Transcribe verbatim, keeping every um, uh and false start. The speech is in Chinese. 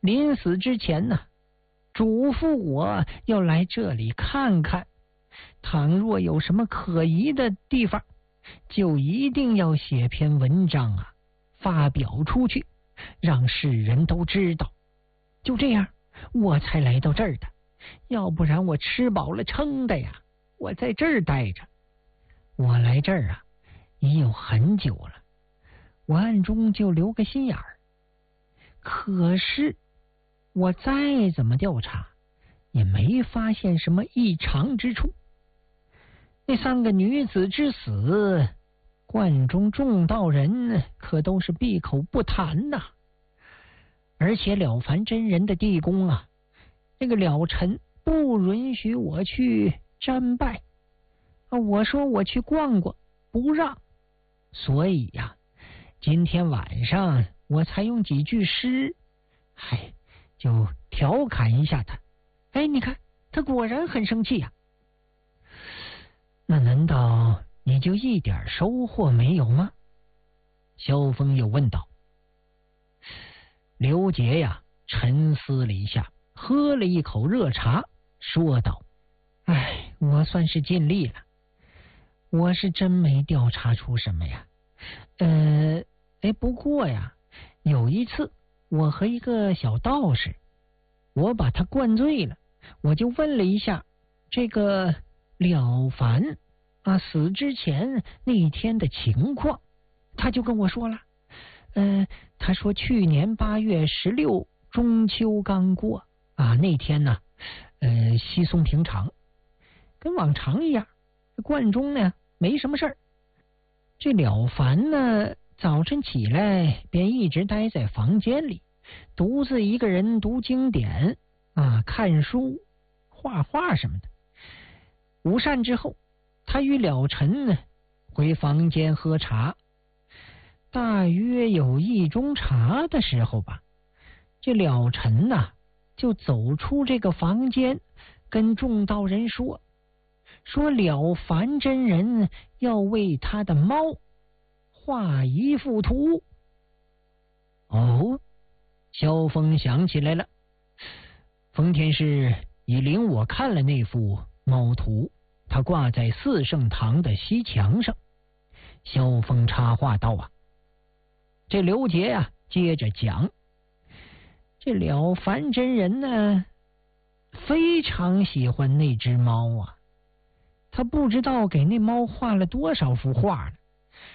临死之前呢，嘱咐我要来这里看看，倘若有什么可疑的地方，就一定要写篇文章啊，发表出去，让世人都知道。就这样，我才来到这儿的，要不然我吃饱了撑的呀，我在这儿待着。我来这儿啊，已有很久了，我暗中就留个心眼儿。可是我再怎么调查，也没发现什么异常之处。那三个女子之死，观中众道人可都是闭口不谈呐。而且了凡真人的地宫啊，这个了尘不允许我去瞻拜啊，我说我去逛逛，不让。所以呀、啊，今天晚上我才用几句诗，嗨，就调侃一下他。哎，你看他果然很生气呀、啊。那难道你就一点收获没有吗？萧峰又问道。刘杰呀，沉思了一下，喝了一口热茶，说道：哎，我算是尽力了，我是真没调查出什么呀。呃，哎，不过呀，有一次我和一个小道士，我把他灌醉了，我就问了一下这个了凡啊死之前那天的情况，他就跟我说了，呃，他说去年八月十六中秋刚过啊，那天呢，呃，稀松平常，跟往常一样。观中呢没什么事儿。这了凡呢，早晨起来便一直待在房间里，独自一个人读经典啊，看书、画画什么的。午膳之后，他与了尘呢回房间喝茶。大约有一盅茶的时候吧，这了尘呐、啊、就走出这个房间，跟众道人说说了凡真人要为他的猫画一幅图。哦，萧峰想起来了，封天师已领我看了那幅猫图，他挂在四圣堂的西墙上。萧峰插话道啊，这刘杰啊接着讲，这了凡真人呢非常喜欢那只猫啊，他不知道给那猫画了多少幅画了，